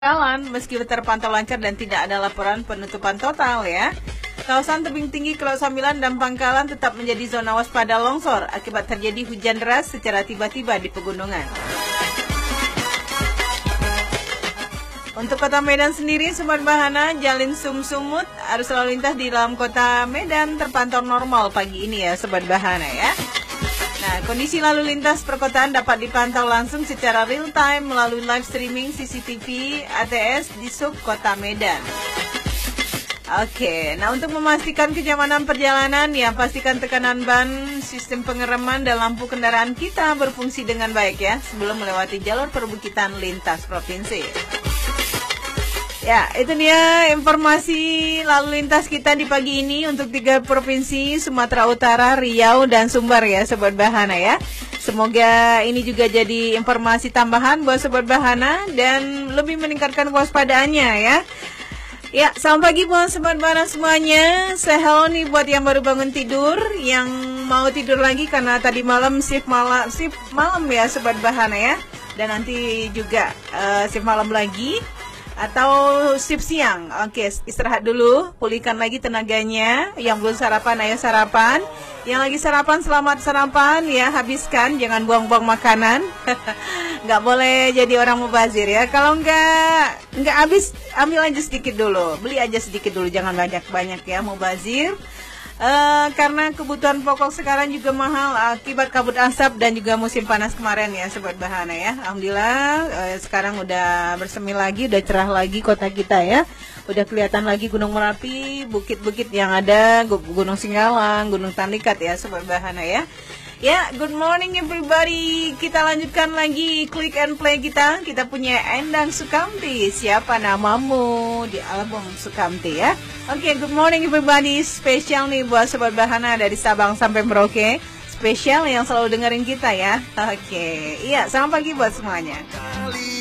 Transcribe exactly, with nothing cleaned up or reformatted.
Jalan meski terpantau lancar dan tidak ada laporan penutupan total ya. Kawasan tebing tinggi Pulau Sambilan dan Pangkalan tetap menjadi zona waspada longsor akibat terjadi hujan deras secara tiba-tiba di pegunungan. Untuk kota Medan sendiri, Sobat Bahana, Jalin Sum-Sumut, arus lalu lintas di dalam kota Medan terpantau normal pagi ini ya Sobat Bahana ya. Nah, kondisi lalu lintas perkotaan dapat dipantau langsung secara real time melalui live streaming C C T V A T S di Sub Kota Medan. Oke, nah untuk memastikan kenyamanan perjalanan ya, pastikan tekanan ban, sistem pengereman dan lampu kendaraan kita berfungsi dengan baik ya sebelum melewati jalur perbukitan lintas provinsi. Ya, itu dia informasi lalu lintas kita di pagi ini untuk tiga provinsi Sumatera Utara, Riau, dan Sumbar ya Sobat Bahana ya. Semoga ini juga jadi informasi tambahan buat Sobat Bahana dan lebih meningkatkan waspadaannya ya. Ya, selamat pagi buat Sobat Bahana semuanya. Saya hello nih buat yang baru bangun tidur, yang mau tidur lagi karena tadi malam shift malam, shift malam ya Sobat Bahana ya. Dan nanti juga uh, shift malam lagi atau shift siang. Oke, istirahat dulu, pulihkan lagi tenaganya. Yang belum sarapan, ayo sarapan. Yang lagi sarapan, selamat sarapan ya, habiskan, jangan buang-buang makanan. Nggak boleh jadi orang mubazir ya. Kalau nggak nggak habis, ambil aja sedikit dulu, beli aja sedikit dulu, jangan banyak-banyak ya mubazir. Uh, karena kebutuhan pokok sekarang juga mahal akibat kabut asap dan juga musim panas kemarin ya Sobat Bahana ya. Alhamdulillah uh, sekarang udah bersemi lagi, udah cerah lagi kota kita ya. Udah kelihatan lagi Gunung Merapi, bukit-bukit yang ada, Gunung Singgalang, Gunung Tandikat ya Sobat Bahana ya. Ya, good morning everybody. Kita lanjutkan lagi Click and Play kita. Kita punya Endang Sukamti. Siapa namamu di album Sukamti ya. Oke, okay, good morning everybody. Spesial nih buat Sobat Bahana dari Sabang sampai Merauke. Spesial yang selalu dengerin kita ya. Oke, okay. Iya, selamat pagi buat semuanya.